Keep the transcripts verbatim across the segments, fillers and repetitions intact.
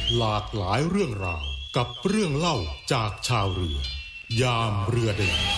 หลากหลายเรื่องราวกับเรื่องเล่าจากชาวเรือยามเรือเดิน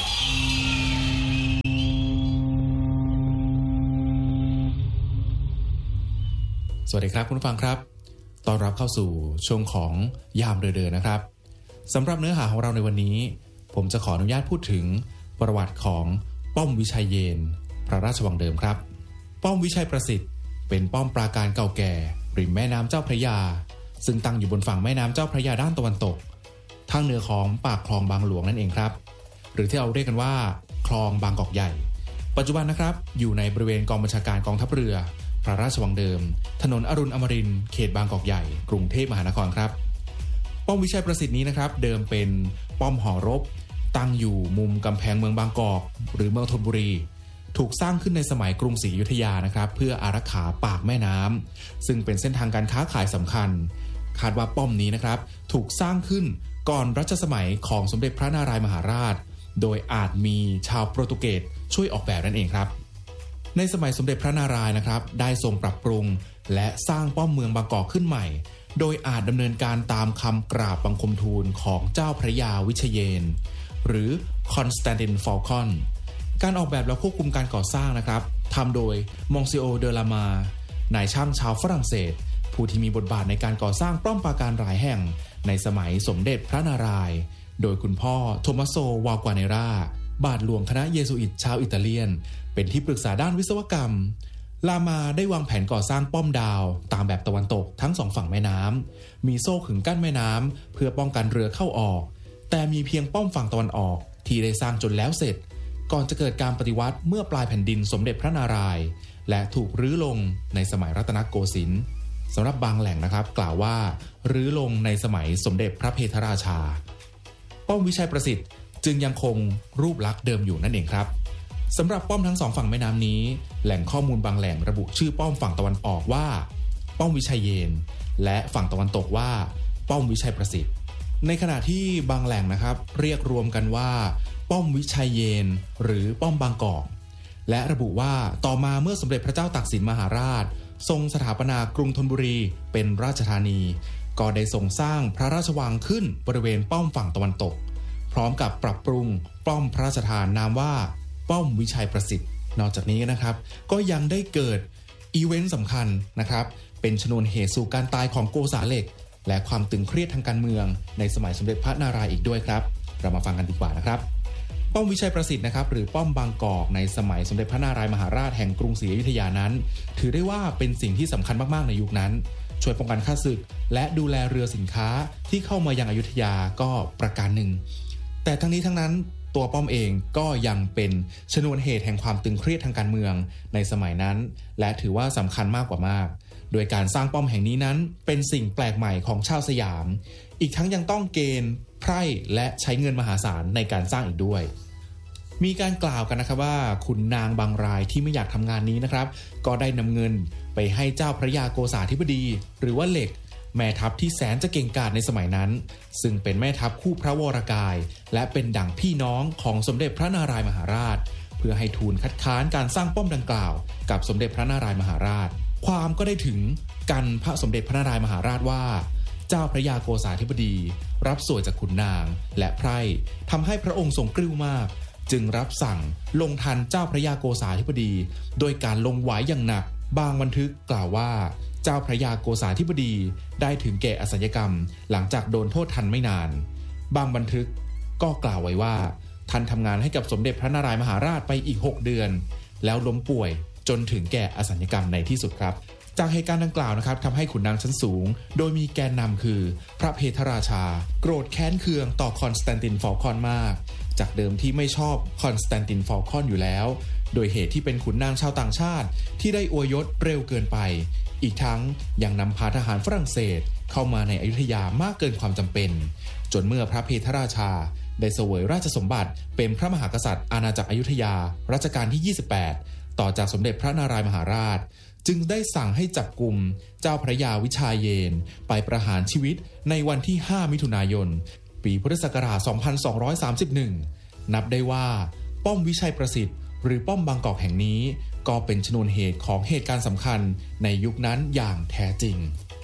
สวัสดีครับคุณผู้ฟังครับต้อนรับเข้าสู่ช่วงของยามเรือเดินนะครับสำหรับเนื้อหาของเราในวันนี้ผมจะขออนุญาตพูดถึงประวัติของป้อมวิชัยเยนพระราชวังเดิมครับป้อมวิชัยประสิทธิ์เป็นป้อมปราการเก่าแก่ริมแม่น้ำเจ้าพระยาซึ่งตั้งอยู่บนฝั่งแม่น้ำเจ้าพระยาด้านตะวันตกทางเหนือของปากคลองบางหลวงนั่นเองครับหรือที่เราเรียกกันว่าคลองบางกอกใหญ่ปัจจุบันนะครับอยู่ในบริเวณกองบัญชาการกองทัพเรือพระราชวังเดิมถนนอรุณอมรินทร์เขตบางกอกใหญ่กรุงเทพมหานครครับป้อมวิชัยประสิทธิ์นี้นะครับเดิมเป็นป้อมหอรบตั้งอยู่มุมกำแพงเมืองบางกอกหรือเมืองธนบุรีถูกสร้างขึ้นในสมัยกรุงศรีอยุธยานะครับเพื่ออารักขาปากแม่น้ำซึ่งเป็นเส้นทางการค้าขายสำคัญคาดว่าป้อมนี้นะครับถูกสร้างขึ้นก่อนรัชสมัยของสมเด็จพระนารายมหาราชโดยอาจมีชาวโปรตุเกสช่วยออกแบบนั่นเองครับในสมัยสมเด็จพระนารายณ์นะครับได้ทรงปรับปรุงและสร้างป้อมเมืองบางกอกขึ้นใหม่โดยอาจดำเนินการตามคำกราบบังคมทูลของเจ้าพระยาวิเชยนหรือคอนสแตนตินฟอลคอนการออกแบบและควบคุมการก่อสร้างนะครับทำโดยมองซิโอเดลามานายช่างชาวฝรั่งเศสผู้ที่มีบทบาทในการก่อสร้างป้อมปราการหลายแห่งในสมัยสมเด็จพระนารายณ์โดยคุณพ่อโทมัสโซวากวาเนราบาทหลวงคณะเยซูอิตชาวอิตาเลียนเป็นที่ปรึกษาด้านวิศวกรรมลามาได้วางแผนก่อสร้างป้อมดาวตามแบบตะวันตกทั้งสองฝั่งแม่น้ำมีโซ่ขึงกั้นแม่น้ำเพื่อป้องกันเรือเข้าออกแต่มีเพียงป้อมฝั่งตะวันออกที่ได้สร้างจนแล้วเสร็จก่อนจะเกิดการปฏิวัติเมื่อปลายแผ่นดินสมเด็จพระนารายณ์และถูกรื้อลงในสมัยรัตนโกสินทร์สำหรับบางแหล่งนะครับกล่าวว่ารื้อลงในสมัยสมเด็จพระเพทราชาป้อมวิชัยประสิทธิ์จึงยังคงรูปลักษณ์เดิมอยู่นั่นเองครับสำหรับป้อมทั้งสองฝั่งแม่น้ำนี้แหล่งข้อมูลบางแหล่งระบุชื่อป้อมฝั่งตะวันออกว่าป้อมวิชัยเยนและฝั่งตะวันตกว่าป้อมวิชัยประสิทธิ์ในขณะที่บางแหล่งนะครับเรียกรวมกันว่าป้อมวิชัยเยนหรือป้อมบางกอกและระบุว่าต่อมาเมื่อสมเด็จพระเจ้าตากสินมหาราชทรงสถาปนากรุงธนบุรีเป็นราชธานีก็ได้ทรงสร้างพระราชวังขึ้นบริเวณป้อมฝั่งตะวันตกพร้อมกับปรับปรุงป้อมพระราชทานนามว่าป้อมวิชัยประสิทธิ์นอกจากนี้นะครับก็ยังได้เกิดอีเวนต์สำคัญนะครับเป็นชนวนเหตุสู่การตายของโกษาเหล็กและความตึงเครียดทางการเมืองในสมัยสมเด็จพระนารายณ์อีกด้วยครับเรามาฟังกันดีกว่านะครับป้อมวิชัยประสิทธิ์นะครับหรือป้อมบางกอกในสมัยสมเด็จพระนารายณ์มหาราชแห่งกรุงศรีอยุธยานั้นถือได้ว่าเป็นสิ่งที่สำคัญมากๆในยุคนั้นช่วยป้องกันข้าศึกและดูแลเรือสินค้าที่เข้ามายังอยุธยาก็ประการหนึ่งแต่ทั้งนี้ทั้งนั้นตัวป้อมเองก็ยังเป็นชนวนเหตุแห่งความตึงเครียดทางการเมืองในสมัยนั้นและถือว่าสำคัญมากกว่ามากโดยการสร้างป้อมแห่งนี้นั้นเป็นสิ่งแปลกใหม่ของชาวสยามอีกทั้งยังต้องเกณฑ์ไพร่และใช้เงินมหาศาลในการสร้างอีกด้วยมีการกล่าวกันนะครับว่าขุนนางบางรายที่ไม่อยากทำงานนี้นะครับก็ได้นำเงินไปให้เจ้าพระยาโกษาธิบดีหรือว่าเหล็กแม่ทัพที่แสนจะเก่งกาจในสมัยนั้นซึ่งเป็นแม่ทัพคู่พระวรกายและเป็นดั่งพี่น้องของสมเด็จพระนารายณ์มหาราชเพื่อให้ทูลคัดค้านการสร้างป้อมดังกล่าวกับสมเด็จพระนารายณ์มหาราชความก็ได้ถึงกันพระสมเด็จพระนารายณ์มหาราชว่าเจ้าพระยาโกษาธิบดีรับสวยจากขุนนางและไพร่ทำให้พระองค์ทรงกริ้วมากจึงรับสั่งลงทันเจ้าพระยาโกษาธิบดีโดยการลงหวายอย่างหนักบางบันทึกกล่าวว่าเจ้าพระยาโกษาธิบดีได้ถึงแก่อสัญกรรมหลังจากโดนโทษทันไม่นานบางบันทึกก็กล่าวไว้ว่าท่านทำงานให้กับสมเด็จพระนารายณ์มหาราชไปอีกหกเดือนแล้วล้มป่วยจนถึงแก่อสัญกรรมในที่สุดครับจากเหตุการณ์ดังกล่าวนะครับทำให้ขุนนางชั้นสูงโดยมีแกนนำคือพระเพทราชาโกรธแค้นเคืองต่อคอนสแตนตินฟอลคอนมากจากเดิมที่ไม่ชอบคอนสแตนตินฟอลคอนอยู่แล้วโดยเหตุที่เป็นขุนนางชาวต่างชาติที่ได้อวยยศเร็วเกินไปอีกทั้งยังนำพาทหารฝรั่งเศสเข้ามาในอยุธยามากเกินความจำเป็นจนเมื่อพระเพทราชาได้เสวยราชสมบัติเป็นพระมหากษัตริย์อาณาจักรอยุธยารัชกาลที่ยี่สิบแปดต่อจากสมเด็จพระนารายณ์มหาราชจึงได้สั่งให้จับกุมเจ้าพระยาวิชัยเยนไปประหารชีวิตในวันที่ห้ามิถุนายนปีพุทธศักราชสองพันสองร้อยสามสิบเอ็ดนับได้ว่าป้อมวิชัยประสิทธิ์หรือป้อมบางกอกแห่งนี้ก็เป็นชนวนเหตุของเหตุการณ์สำคัญในยุคนั้นอย่างแท้จริง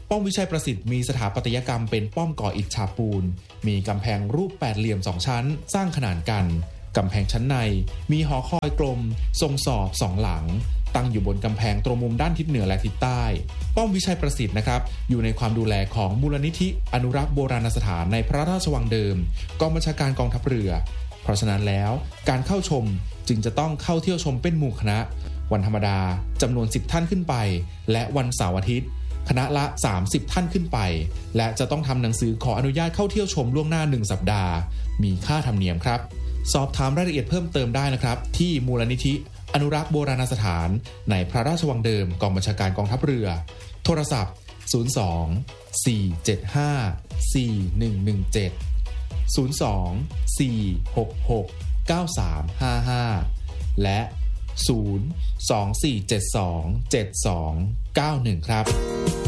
ป้อมวิชัยประสิทธิ์มีสถาปัตยกรรมเป็นป้อมก่ออิฐฉาบปูนมีกำแพงรูปแปดเหลี่ยมสองชั้นสร้างขนานกันกำแพงชั้นในมีหอคอยกลมทรงศอกสองหลังตั้งอยู่บนกำแพงตรงมุมด้านทิศเหนือและทิศใต้ป้อมวิชัยประสิทธิ์นะครับอยู่ในความดูแลของมูลนิธิอนุรักษ์โบราณสถานในพระราชวังเดิมกองบัญชาการกองทัพเรือเพราะฉะนั้นแล้วการเข้าชมจึงจะต้องเข้าเที่ยวชมเป็นหมู่คณะวันธรรมดาจำนวนสิบท่านขึ้นไปและวันเสาร์อาทิตย์คณะละสามสิบท่านขึ้นไปและจะต้องทำหนังสือขออนุญาตเข้าเที่ยวชมล่วงหน้าหนึ่งสัปดาห์มีค่าธรรมเนียมครับสอบถามรายละเอียดเพิ่มเติมได้นะครับที่มูลนิธิอนุรักษ์โบราณสถานในพระราชวังเดิมกองบัญชาการกองทัพเรือโทรศัพท์ศูนย์ สอง สี่ เจ็ด ห้า สี่ หนึ่ง หนึ่ง เจ็ด ศูนย์ สอง สี่ หก หก เก้า สาม ห้า ห้าและศูนย์ สอง สี่ เจ็ด สอง เจ็ด สอง เก้า หนึ่งครับ